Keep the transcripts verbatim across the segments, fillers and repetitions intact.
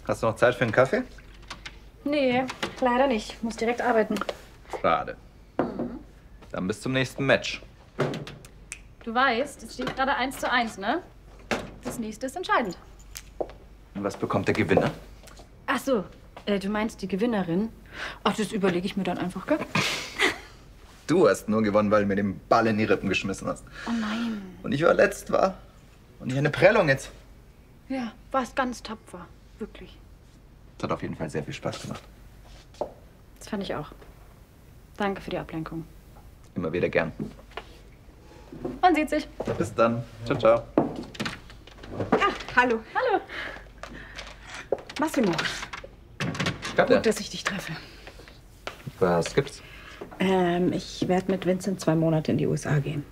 Hast du noch Zeit für einen Kaffee? Nee, leider nicht. Muss direkt arbeiten. Schade. Mhm. Dann bis zum nächsten Match. Du weißt, es steht gerade eins zu eins, ne? Das nächste ist entscheidend. Und was bekommt der Gewinner? Ach so, äh, du meinst die Gewinnerin? Ach, das überlege ich mir dann einfach, gell? Du hast nur gewonnen, weil du mir den Ball in die Rippen geschmissen hast. Oh nein. Und ich verletzt war. Und ich eine Prellung jetzt. Ja, warst ganz tapfer. Wirklich. Das hat auf jeden Fall sehr viel Spaß gemacht. Das fand ich auch. Danke für die Ablenkung. Immer wieder gern. Man sieht sich. Bis dann. Ciao, ciao. Ja, hallo. Hallo. Massimo. Katja. Gut, dass ich dich treffe. Was gibt's? Ähm, ich werde mit Vincent zwei Monate in die U S A gehen.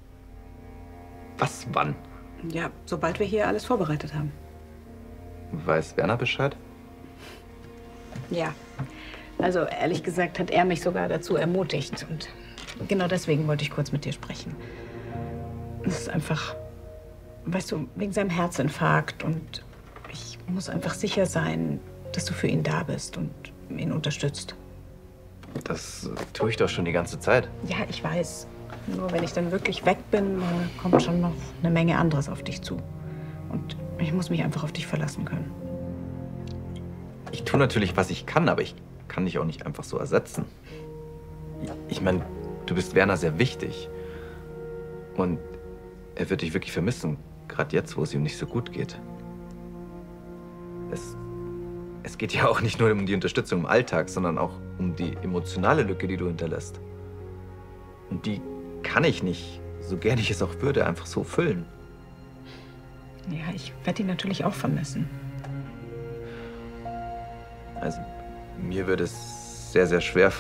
Was, wann? Ja, sobald wir hier alles vorbereitet haben. Weiß Werner Bescheid? Ja. Also, ehrlich gesagt, hat er mich sogar dazu ermutigt. Und genau deswegen wollte ich kurz mit dir sprechen. Es ist einfach, weißt du, wegen seinem Herzinfarkt. Und ich muss einfach sicher sein, dass du für ihn da bist und ihn unterstützt. Das tue ich doch schon die ganze Zeit. Ja, ich weiß. Nur wenn ich dann wirklich weg bin, äh, kommt schon noch eine Menge anderes auf dich zu. Und ich muss mich einfach auf dich verlassen können. Ich tue natürlich, was ich kann, aber ich kann dich auch nicht einfach so ersetzen. Ich meine, du bist Werner sehr wichtig. Und er wird dich wirklich vermissen, gerade jetzt, wo es ihm nicht so gut geht. Es, es geht ja auch nicht nur um die Unterstützung im Alltag, sondern auch um die emotionale Lücke, die du hinterlässt. Und die kann ich nicht, so gern ich es auch würde, einfach so füllen. Ja, ich werde ihn natürlich auch vermissen. Also, mir würde es sehr, sehr schwer